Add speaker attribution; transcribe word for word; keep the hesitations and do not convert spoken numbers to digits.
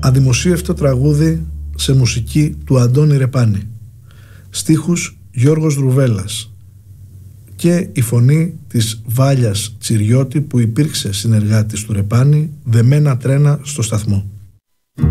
Speaker 1: Αδημοσίευτο τραγούδι σε μουσική του Αντώνη Ρεπάνη. Στίχους Γιώργος Δρουβέλλας. Και η φωνή της Βάλιας Τσιριώτη, που υπήρξε συνεργάτης του Ρεπάνη, δεμένα τρένα στο σταθμό.